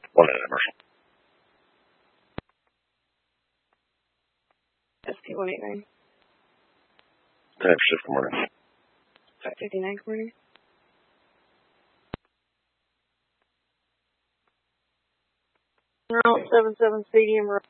1 minute, Marshall. SP189. Type shift, good morning. 559, good morning. Route 77 Stadium Road.